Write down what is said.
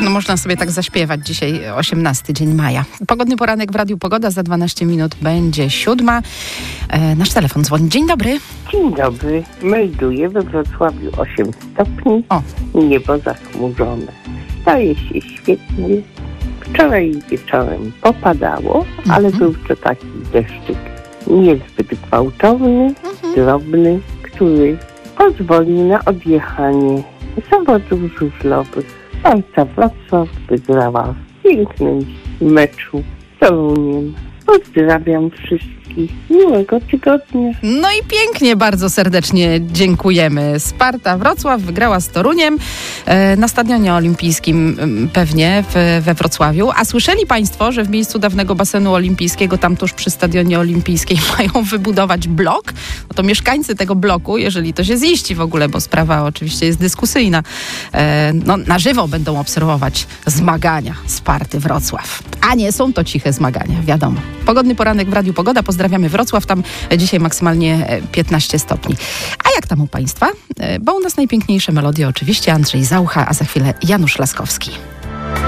No można sobie tak zaśpiewać dzisiaj, 18 dzień maja. Pogodny poranek w Radiu Pogoda, za 12 minut będzie 7. Nasz telefon dzwoni. Dzień dobry. Dzień dobry. Melduję we Wrocławiu 8 stopni. O. Niebo zachmurzone. Staje się świetnie. Wczoraj wieczorem popadało, ale był to taki deszczyk niezbyt gwałtowny, drobny, który pozwolił na odjechanie zawodów żużlowych. Sparta Wrocław wygrała w pięknym meczu z Toruniem. Pozdrawiam wszystkich. Miłego tygodnia. No i pięknie, bardzo serdecznie dziękujemy. Sparta Wrocław wygrała z Toruniem na Stadionie Olimpijskim pewnie we Wrocławiu. A słyszeli Państwo, że w miejscu dawnego basenu olimpijskiego, tam tuż przy Stadionie Olimpijskim mają wybudować blok? No to mieszkańcy tego bloku, jeżeli to się ziści w ogóle, bo sprawa oczywiście jest dyskusyjna, na żywo będą obserwować zmagania Sparty Wrocław. A nie są to ciche zmagania, wiadomo. Pogodny poranek w Radiu Pogoda. Pozdrawiamy Wrocław. Tam dzisiaj maksymalnie 15 stopni. A jak tam u Państwa? Bo u nas najpiękniejsze melodie oczywiście Andrzej Zaucha, a za chwilę Janusz Laskowski.